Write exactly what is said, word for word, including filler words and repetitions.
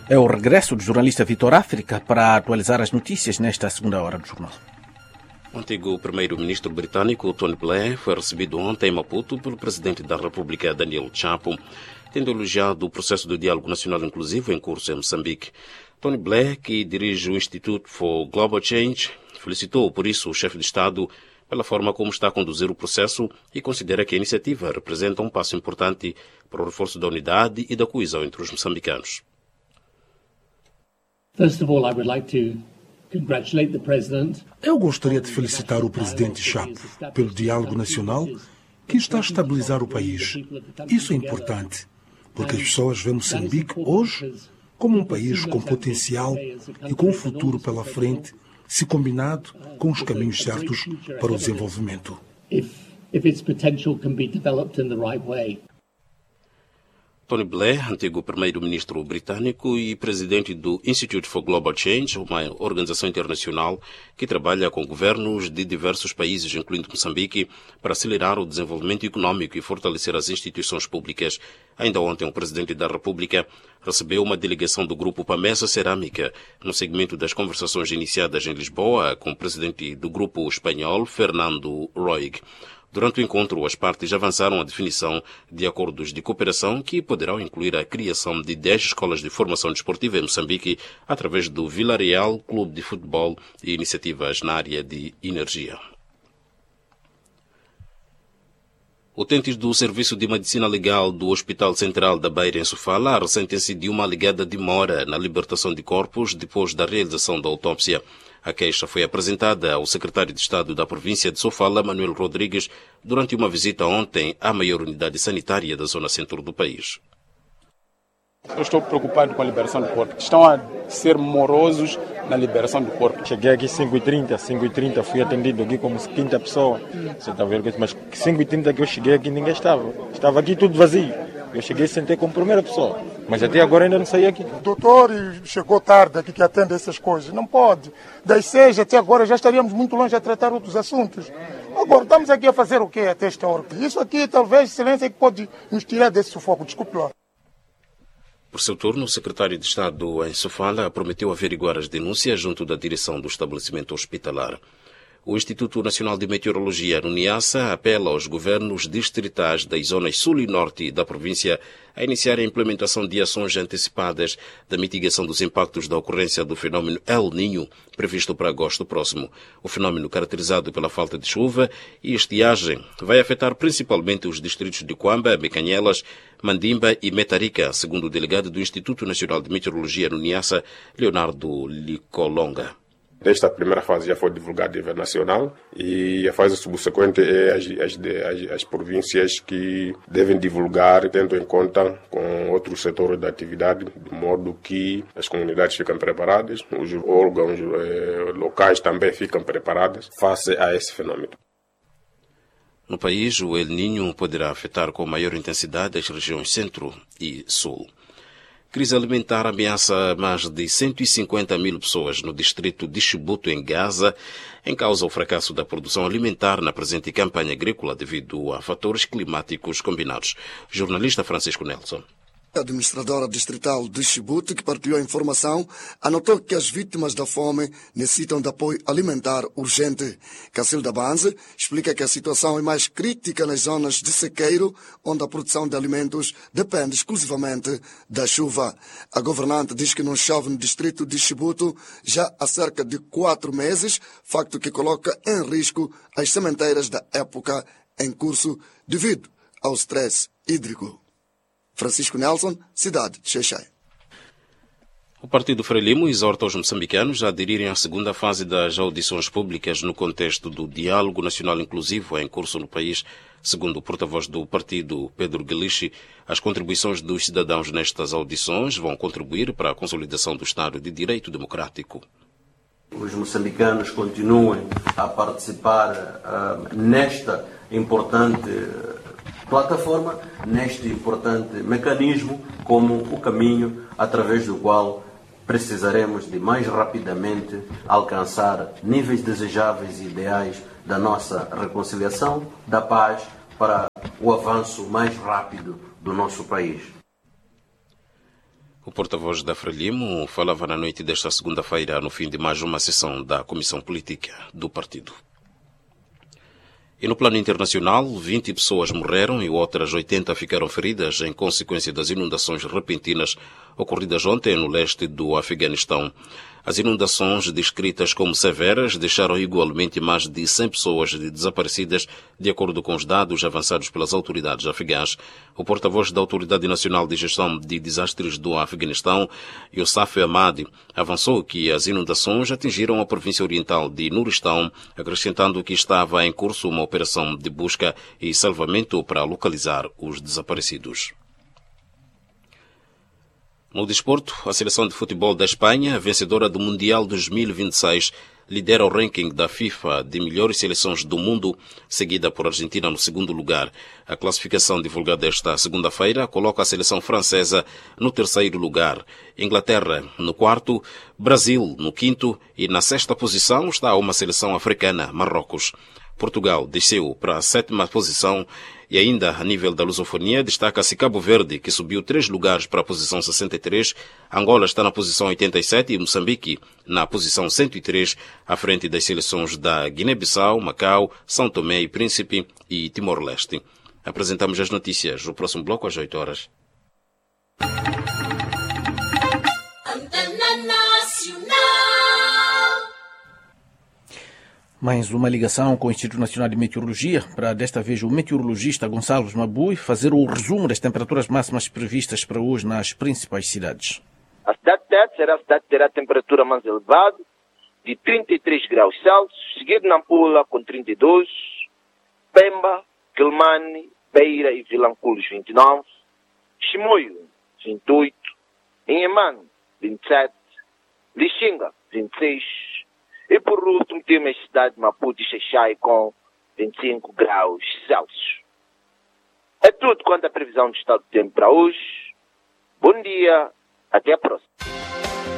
É o regresso do jornalista Vitor África para atualizar as notícias nesta segunda hora do jornal. O antigo primeiro-ministro britânico Tony Blair foi recebido ontem em Maputo pelo presidente da República, Daniel Chapo, tendo elogiado o processo do diálogo nacional inclusivo em curso em Moçambique. Tony Blair, que dirige o Institute for Global Change, felicitou por isso o chefe de Estado pela forma como está a conduzir o processo e considera que a iniciativa representa um passo importante para o reforço da unidade e da coesão entre os moçambicanos. First of all, I would like to congratulate the President. Eu gostaria de felicitar o presidente Chapo pelo diálogo nacional que está a estabilizar o país. Isso é importante, porque as pessoas veem Moçambique hoje como um país com potencial e com um futuro pela frente, se combinado com os caminhos certos para o desenvolvimento. If, if its potential can be developed in the right way. Tony Blair, antigo primeiro-ministro britânico e presidente do Institute for Global Change, uma organização internacional que trabalha com governos de diversos países, incluindo Moçambique, para acelerar o desenvolvimento econômico e fortalecer as instituições públicas. Ainda ontem, o presidente da República recebeu uma delegação do grupo Pamesa Cerâmica, no segmento das conversações iniciadas em Lisboa com o presidente do grupo espanhol, Fernando Roig. Durante o encontro, as partes avançaram a definição de acordos de cooperação que poderão incluir a criação de dez escolas de formação desportiva em Moçambique através do Villarreal Clube de Futebol e iniciativas na área de energia. Utentes do Serviço de Medicina Legal do Hospital Central da Beira, em Sofala, ressentem-se de uma alegada demora na libertação de corpos depois da realização da autópsia. A queixa foi apresentada ao secretário de Estado da província de Sofala, Manuel Rodrigues, durante uma visita ontem à maior unidade sanitária da zona centro do país. Eu estou preocupado com a liberação do corpo. Estão a ser morosos na liberação do corpo. Cheguei aqui às cinco e trinta, cinco e trinta fui atendido aqui como quinta pessoa. Você está vendo? Mas cinco e trinta que eu cheguei aqui ninguém estava. Estava aqui tudo vazio. Eu cheguei e sentei como primeira pessoa. Mas até agora ainda não saí aqui. O doutor chegou tarde aqui que atende essas coisas. Não pode. Das seis até agora já estaríamos muito longe a tratar outros assuntos. Agora estamos aqui a fazer o quê até esta hora? Isso aqui talvez, excelência, que pode nos tirar desse sufoco. Desculpe lá. Por seu turno, o secretário de Estado em Sofala prometeu averiguar as denúncias junto da direção do estabelecimento hospitalar. O Instituto Nacional de Meteorologia, no NIASA, apela aos governos distritais das zonas sul e norte da província a iniciar a implementação de ações antecipadas da mitigação dos impactos da ocorrência do fenômeno El Niño, previsto para agosto próximo. O fenômeno, caracterizado pela falta de chuva e estiagem, vai afetar principalmente os distritos de Cuamba, Mecanhelas, Mandimba e Metarica, segundo o delegado do Instituto Nacional de Meteorologia, no NIASA, Leonardo Licolonga. Esta primeira fase já foi divulgada a nível nacional e a fase subsequente é as, as, as, as províncias que devem divulgar, tendo em conta com outros setores da atividade, de modo que as comunidades ficam preparadas, os órgãos eh, locais também ficam preparados face a esse fenômeno. No país, o El Niño poderá afetar com maior intensidade as regiões centro e sul. Crise alimentar ameaça mais de cento e cinquenta mil pessoas no distrito de Chibuto, em Gaza, em causa o fracasso da produção alimentar na presente campanha agrícola devido a fatores climáticos combinados. Jornalista Francisco Nelson. A administradora distrital de Chibuto, que partilhou a informação, anotou que as vítimas da fome necessitam de apoio alimentar urgente. Cacilda Banze explica que a situação é mais crítica nas zonas de sequeiro, onde a produção de alimentos depende exclusivamente da chuva. A governante diz que não chove no distrito de Chibuto já há cerca de quatro meses, facto que coloca em risco as sementeiras da época em curso devido ao stress hídrico. Francisco Nelson, cidade de Xai-Xai. O Partido Frelimo exorta os moçambicanos a aderirem à segunda fase das audições públicas no contexto do diálogo nacional inclusivo em curso no país. Segundo o porta-voz do partido, Pedro Guilichi, as contribuições dos cidadãos nestas audições vão contribuir para a consolidação do Estado de Direito Democrático. Os moçambicanos continuem a participar uh, nesta importante plataforma, neste importante mecanismo, como o caminho através do qual precisaremos de mais rapidamente alcançar níveis desejáveis e ideais da nossa reconciliação, da paz, para o avanço mais rápido do nosso país. O porta-voz da Frelimo falava na noite desta segunda-feira, no fim de mais uma sessão da Comissão Política do partido. E no plano internacional, vinte pessoas morreram e outras oitenta ficaram feridas em consequência das inundações repentinas ocorridas ontem no leste do Afeganistão. As inundações, descritas como severas, deixaram igualmente mais de cem pessoas desaparecidas, de acordo com os dados avançados pelas autoridades afegãs. O porta-voz da Autoridade Nacional de Gestão de Desastres do Afeganistão, Yousaf Ahmadi, avançou que as inundações atingiram a província oriental de Nuristão, acrescentando que estava em curso uma operação de busca e salvamento para localizar os desaparecidos. No desporto, a seleção de futebol da Espanha, vencedora do Mundial dois mil e vinte e seis, lidera o ranking da FIFA de melhores seleções do mundo, seguida por Argentina no segundo lugar. A classificação divulgada esta segunda-feira coloca a seleção francesa no terceiro lugar, Inglaterra no quarto, Brasil no quinto e na sexta posição está uma seleção africana, Marrocos. Portugal desceu para a sétima posição e ainda a nível da lusofonia destaca-se Cabo Verde, que subiu três lugares para a posição sessenta e três, Angola está na posição oitenta e sete e Moçambique na posição cento e três, à frente das seleções da Guiné-Bissau, Macau, São Tomé e Príncipe e Timor-Leste. Apresentamos as notícias no próximo bloco às oito horas. Mais uma ligação com o Instituto Nacional de Meteorologia, para desta vez o meteorologista Gonçalves Mabui fazer o resumo das temperaturas máximas previstas para hoje nas principais cidades. A cidade de Tete será a cidade que terá a temperatura mais elevada, de trinta e três graus Celsius, seguido Nampula com trinta e dois, Pemba, Quelimane, Beira e Vilanculos vinte e nove, Chimoio vinte e oito, Inhemane vinte e sete, Lixinga vinte e seis, e por último temos a cidade de Maputo e Xaixai com vinte e cinco graus Celsius. É tudo quanto a previsão do estado do tempo para hoje. Bom dia, até a próxima.